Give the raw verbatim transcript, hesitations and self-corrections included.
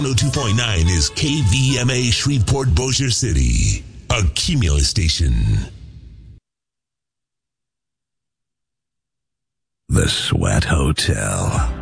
one oh two point nine is K V M A Shreveport Bossier City, a Cumulus station. The Sweat Hotel.